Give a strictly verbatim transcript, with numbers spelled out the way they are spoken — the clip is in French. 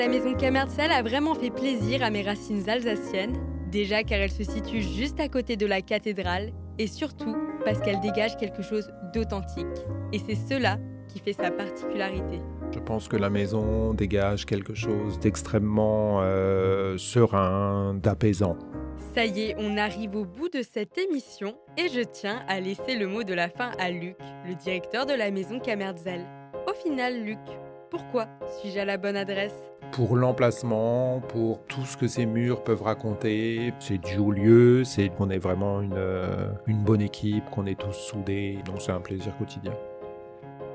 La maison Cammertsel a vraiment fait plaisir à mes racines alsaciennes, déjà car elle se situe juste à côté de la cathédrale et surtout parce qu'elle dégage quelque chose d'authentique. Et c'est cela qui fait sa particularité. Je pense que la maison dégage quelque chose d'extrêmement euh, serein, d'apaisant. Ça y est, on arrive au bout de cette émission et je tiens à laisser le mot de la fin à Luc, le directeur de la maison Cammertsel. Au final, Luc, pourquoi suis-je à la bonne adresse ? Pour l'emplacement, pour tout ce que ces murs peuvent raconter, c'est dû au lieu, c'est qu'on est vraiment une, euh, une bonne équipe, qu'on est tous soudés, donc c'est un plaisir quotidien.